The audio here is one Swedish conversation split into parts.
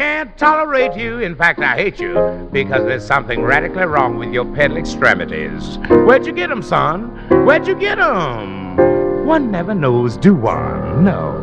can't tolerate you. In fact, I hate you because there's something radically wrong with your pedal extremities. Where'd you get them, son? Where'd you get them? One never knows, do one? No.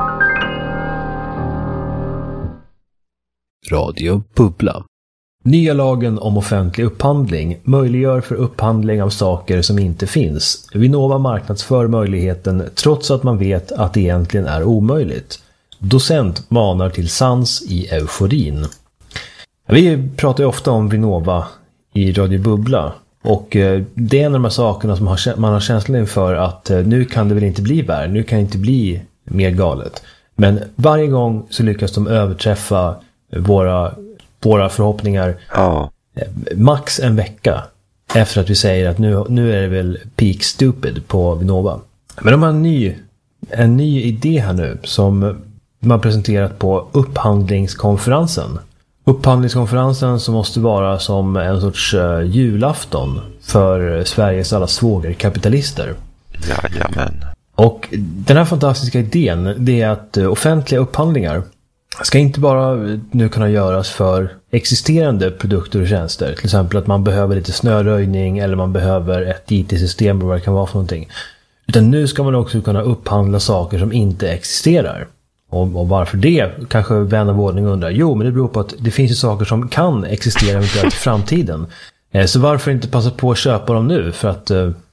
Radio Bubbla. Nya lagen om offentlig upphandling möjliggör för upphandling av saker som inte finns. Vinnova marknadsför möjligheten trots att man vet att det egentligen är omöjligt. Docent manar till sans i euforin. Vi pratar ju ofta om Vinnova i Radio Bubbla. Och det är en av de här sakerna som man har känslan inför att nu kan det väl inte bli värre. Nu kan det inte bli mer galet. Men varje gång så lyckas de överträffa våra förhoppningar max en vecka efter att vi säger att nu är det väl peak stupid på Vinnova. Men de har en ny idé här nu som man presenterat på upphandlingskonferensen. Upphandlingskonferensen som måste vara som en sorts julafton för Sveriges alla svågerkapitalister. Jajamän. Och den här fantastiska idén, det är att offentliga upphandlingar ska inte bara nu kunna göras för existerande produkter och tjänster. Till exempel att man behöver lite snöröjning eller man behöver ett IT-system eller vad det kan vara för någonting. Utan nu ska man också kunna upphandla saker som inte existerar. Och varför det? Kanske vän av ordning undrar. Jo, men det beror på att det finns ju saker som kan existera eventuellt i framtiden. Så varför inte passa på att köpa dem nu? För att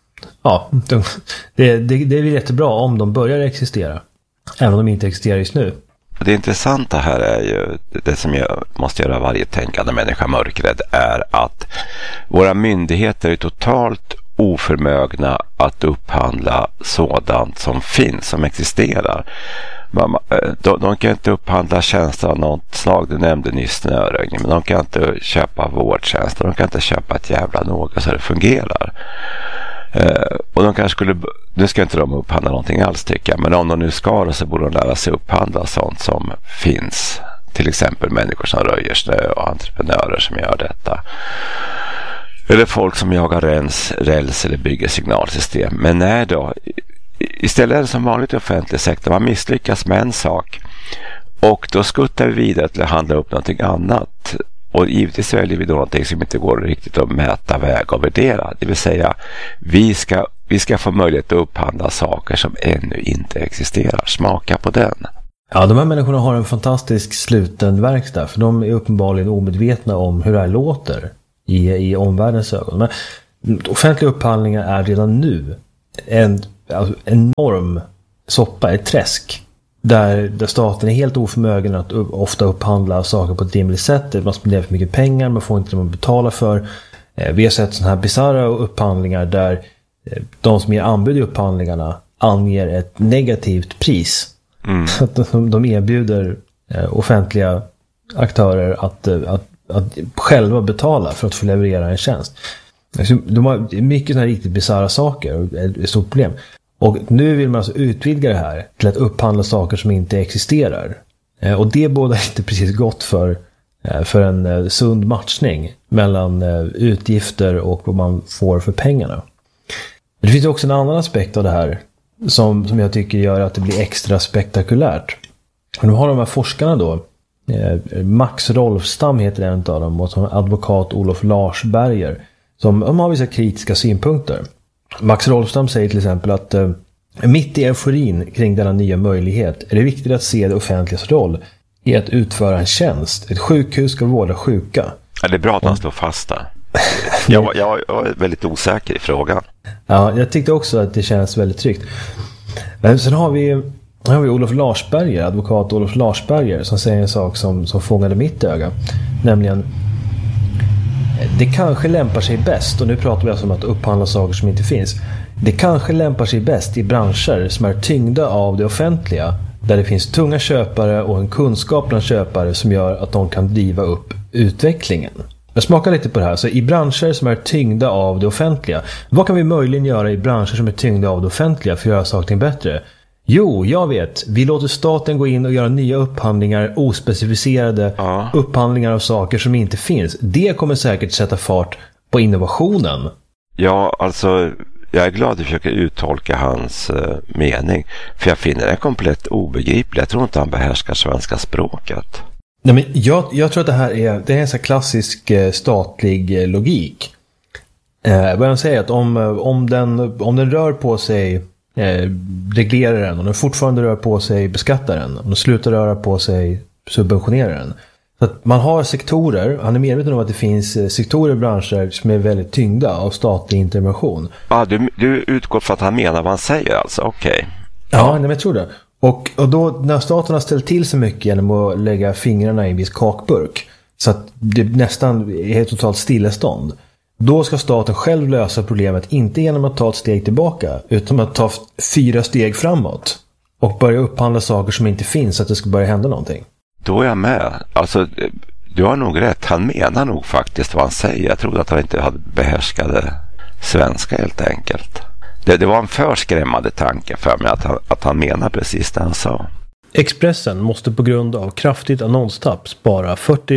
det är jättebra om de börjar existera. Även om de inte existerar just nu. Det intressanta här är ju, det som jag måste göra varje tänkande människa mörkrädd, är att våra myndigheter är totalt oförmögna att upphandla sådant som finns, som existerar. De kan inte upphandla tjänster av något slag. Du nämnde nyss snöröjning, men de kan inte köpa vårdtjänster. De kan inte köpa ett jävla något så det fungerar. Och de kanske nu ska inte de upphandla någonting alls tycker jag, men om de nu ska då, så borde de lära sig upphandla sånt som finns. Till exempel människor som röjer snö och entreprenörer som gör detta. Eller folk som jagar räls eller bygger signalsystem. Men nej då, istället är det som vanligt i offentlig sektor. Man misslyckas med en sak och då skuttar vi vidare till att handla upp någonting annat. Och givetvis väljer vi då någonting som inte går riktigt att mäta, väga och värdera. Det vill säga, vi ska få möjlighet att upphandla saker som ännu inte existerar. Smaka på den. Ja, de här människorna har en fantastisk sluten verkstad. För de är uppenbarligen omedvetna om hur det här låter i omvärldens ögon. Men offentliga upphandlingar är redan nu en enorm soppa, ett träsk. Där staten är helt oförmögen att ofta upphandla saker på ett rimligt sätt. Man spenderar för mycket pengar, man får inte det man betalar för. Vi har sett sådana här bizarra upphandlingar där de som ger anbud i upphandlingarna anger ett negativt pris. Så att de erbjuder offentliga aktörer att själva betala för att få leverera en tjänst. De har mycket sådana här riktigt bizarra saker och ett stort problem. Och nu vill man alltså utvidga det här till att upphandla saker som inte existerar. Och det bådar inte precis gott för en sund matchning mellan utgifter och vad man får för pengarna. Det finns också en annan aspekt av det här som jag tycker gör att det blir extra spektakulärt. Och nu har de här forskarna då, Max Rolfstam heter en av dem, och som advokat Olof Larsberger, som har vissa kritiska synpunkter. Max Rolfstam säger till exempel att mitt i euforin kring denna nya möjlighet är det viktigt att se det offentligas roll i att utföra en tjänst. Ett sjukhus ska vårda sjuka. Ja, det är bra att man står fast där. Jag är väldigt osäker i frågan. Ja, jag tyckte också att det känns väldigt tryggt. Men sen har vi Olof Larsberger, advokat Olof Larsberger, som säger en sak som fångade mitt öga. Nämligen, det kanske lämpar sig bäst, och nu pratar vi alltså om att upphandla saker som inte finns. Det kanske lämpar sig bäst i branscher som är tyngda av det offentliga, där det finns tunga köpare och en kunskap bland köpare som gör att de kan driva upp utvecklingen. Jag smakar lite på det här. Så i branscher som är tyngda av det offentliga, vad kan vi möjligen göra i branscher som är tyngda av det offentliga för att göra saker bättre? Jo, jag vet. Vi låter staten gå in och göra nya upphandlingar, ospecificerade upphandlingar av saker som inte finns. Det kommer säkert sätta fart på innovationen. Ja, alltså jag är glad att du försöker uttolka hans mening. För jag finner den komplett obegriplig. Jag tror inte han behärskar svenska språket. Nej, men jag tror att det är en sån klassisk statlig logik. Vad jag säger att om den rör på sig, reglerar den, om den fortfarande rör på sig, beskattar den, om den slutar röra på sig, subventionerar den. Så att man har sektorer, han är medveten om att det finns sektorer och branscher som är väldigt tyngda av statlig intervention. Ja, du utgår för att han menar vad han säger alltså, okej. Ja, men jag tror det. Och då när staten har ställt till så mycket genom att lägga fingrarna i en viss kakburk så att det nästan är totalt stillestånd, då ska staten själv lösa problemet, inte genom att ta ett steg tillbaka utan att ta 4 steg framåt och börja upphandla saker som inte finns så att det ska börja hända någonting. Då är jag med. Alltså, du har nog rätt. Han menar nog faktiskt vad han säger. Jag trodde att han inte hade behärskade svenska helt enkelt. Det var en för skrämmande tanke för mig att han menar precis det han sa. Expressen måste på grund av kraftigt annonstapp spara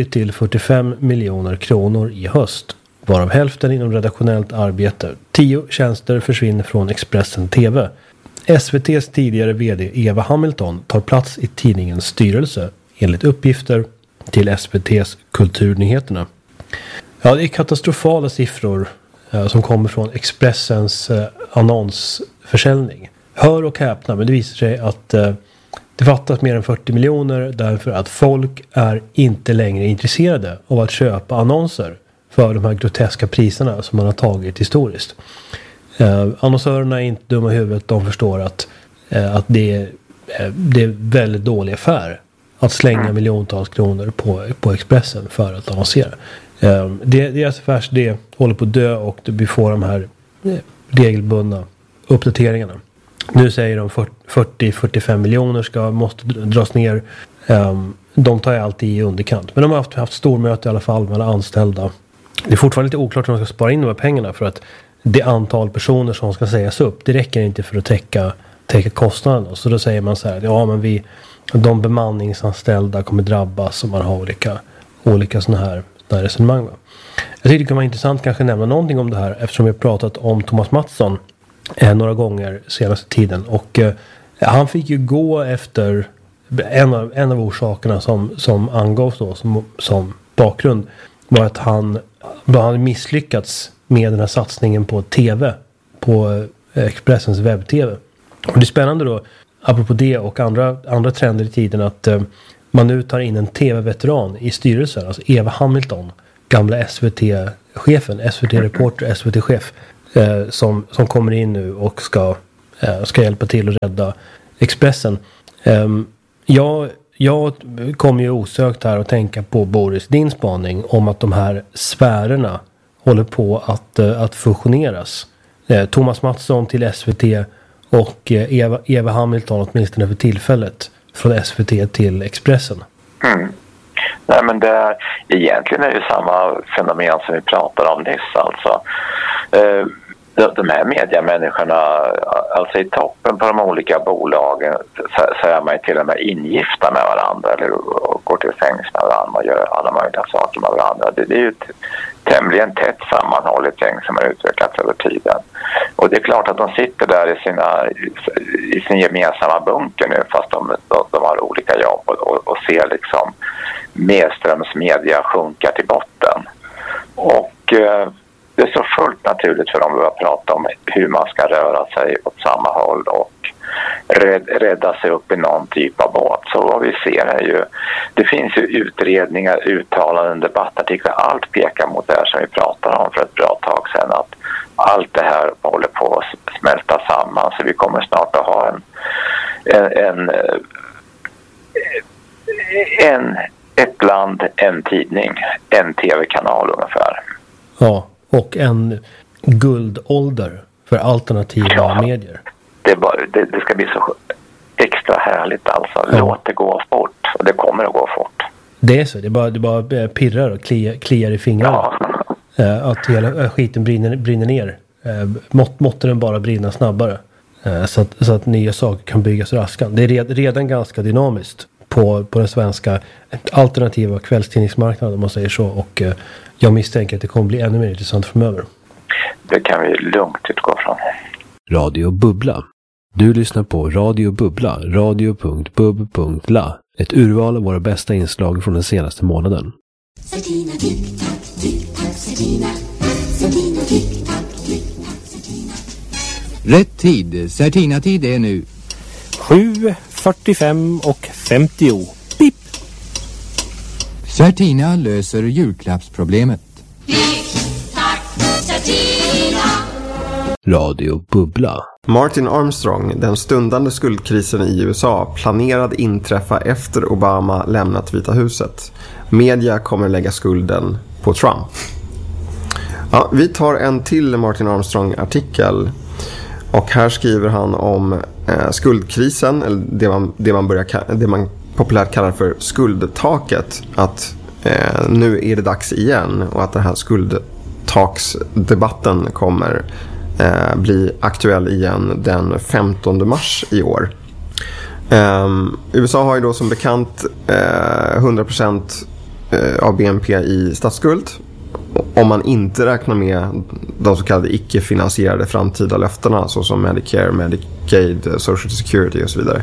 40-45 miljoner kronor i höst, varav hälften inom redaktionellt arbete. 10 tjänster försvinner från Expressen TV. SVT:s tidigare vd Eva Hamilton tar plats i tidningens styrelse, enligt uppgifter till SVT:s Kulturnyheterna. Ja, det är katastrofala siffror som kommer från Expressens annonsförsäljning. Hör och häpna, men det visar sig att det fattas mer än 40 miljoner därför att folk är inte längre intresserade av att köpa annonser för de här groteska priserna som man har tagit historiskt. Annonsörerna är inte dumma i huvudet, de förstår att det är väldigt dålig affär att slänga miljontals kronor på Expressen för att annonsera. Deras affärsidé håller på att dö och vi får de här regelbundna uppdateringarna. Nu säger de 40-45 miljoner måste dras ner. De tar ju alltid i underkant. Men de har haft stormöte i alla fall med alla anställda. Det är fortfarande lite oklart hur de ska spara in de här pengarna för att det antal personer som ska sägas upp, det räcker inte för att täcka kostnaderna. Så då säger man så här, ja men de bemanningsanställda kommer drabbas om man har olika sådana här resonemang. Va? Jag tycker det kan vara intressant kanske nämna någonting om det här eftersom vi har pratat om Thomas Mattsson några gånger senaste tiden. Och han fick ju gå efter en av orsakerna som angavs då som bakgrund var att han hade misslyckats med den här satsningen på TV, på Expressens webb-TV. Och det är spännande då, apropå det och andra trender i tiden, att man nu tar in en TV-veteran i styrelsen, alltså Eva Hamilton, gamla SVT-chefen, SVT-reporter, SVT-chef, som kommer in nu och ska hjälpa till att rädda Expressen. Jag kommer ju osökt här att tänka på Boris, din spaning om att de här sfärerna håller på att fusioneras. Thomas Mattsson till SVT och Eva Hamilton åtminstone för tillfället från SVT till Expressen. Nej, men egentligen är det samma fenomen som vi pratade om nyss alltså. De här mediamänniskorna, alltså i toppen på de olika bolagen så är man till och med ingifta med varandra eller går till sängs med varandra och gör alla möjliga saker med varandra. Det är ju ett tämligen tätt sammanhållet gäng som har utvecklats över tiden. Och det är klart att de sitter där i sin gemensamma bunker nu fast de har olika jobb och ser liksom medströms media sjunka till botten. Och det är så fullt naturligt för dem att börja prata om hur man ska röra sig åt samma håll och rädda sig upp i någon typ av båt. Så vad vi ser är ju, det finns ju utredningar, uttalanden, debattartiklar, allt pekar mot det här som vi pratade om för ett bra tag sedan, att allt det här håller på att smälta samman, så vi kommer snart att ha ett land, en tidning, en tv-kanal ungefär. Ja, och en guldålder för alternativa medier. Det ska bli så extra härligt alltså. Låt det gå fort. Och det kommer att gå fort. Det är så. Det bara pirrar och kliar i fingrarna. Ja. Att hela skiten brinner ner. Måtte den bara brinna snabbare. Så att nya saker kan byggas raskan. Det är redan ganska dynamiskt på den svenska alternativa kvällstidningsmarknaden om man säger så. Och jag misstänker att det kommer bli ännu mer intressant framöver. Det kan vi lugnt utgå från. Radio Bubbla. Du lyssnar på Radio Bubbla, radio.bub.la. Ett urval av våra bästa inslag från den senaste månaden. Certina, tick-tack, tick-tack, Certina. Certina, tick-tack, tick-tack, Certina. Rätt tid. Certina-tid är nu 7:45 och 50. Pip! Certina löser julklappsproblemet. Tick-tack, Certina. Radio Bubbla. Martin Armstrong, den stundande skuldkrisen i USA, planerad inträffa efter Obama lämnat Vita huset. Media kommer lägga skulden på Trump. Ja, vi tar en till Martin Armstrong-artikel. Och här skriver han om skuldkrisen, eller det man populärt kallar för skuldtaket. Att nu är det dags igen och att den här skuldtaksdebatten kommer bli aktuell igen den 15 mars i år. USA har ju då som bekant 100% av BNP i statsskuld. Om man inte räknar med de så kallade icke-finansierade framtida löftena såsom Medicare, Medicaid, Social Security och så vidare.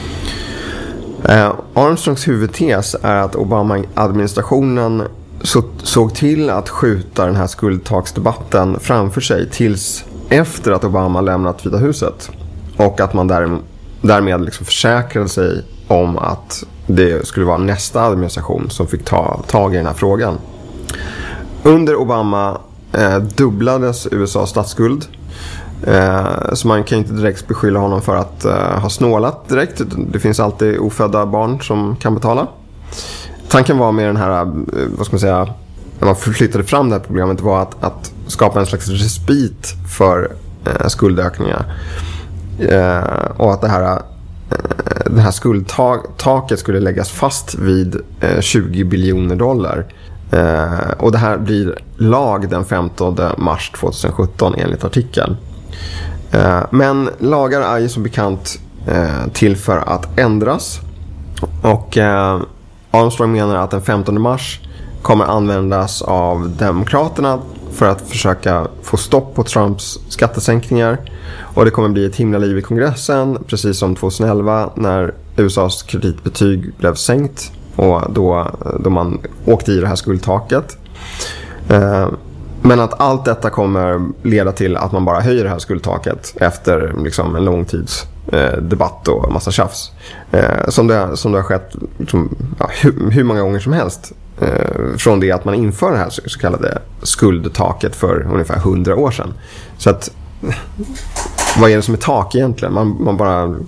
Armstrongs huvudtes är att Obama-administrationen såg till att skjuta den här skuldtaksdebatten framför sig tills efter att Obama lämnat Vita huset. Och att man därmed liksom försäkrade sig om att det skulle vara nästa administration som fick ta tag i den här frågan. Under Obama dubblades USAs statsskuld. Så man kan inte direkt beskylla honom för att ha snålat direkt. Det finns alltid ofödda barn som kan betala. Tanken var med den här, vad ska man säga, när man förflyttade fram det här problemet var att skapa en slags respit för skuldökningar. Och att det här skuldtaket skulle läggas fast vid $20 biljoner. Och det här blir lag den 15 mars 2017 enligt artikeln. Men lagar är ju som bekant till för att ändras. Och Armstrong menar att den 15 mars kommer användas av Demokraterna för att försöka få stopp på Trumps skattesänkningar. Och det kommer bli ett himla liv i kongressen, precis som 2011 när USAs kreditbetyg blev sänkt. Och då man åkte i det här skuldtaket. Men att allt detta kommer leda till att man bara höjer det här skuldtaket efter liksom en lång tids debatt och massa tjafs. Som det har skett liksom, hur många gånger som helst. Från det att man inför det här så kallade skuldtaket för ungefär 100 år sedan. Så att vad är det som är tak egentligen? Man bara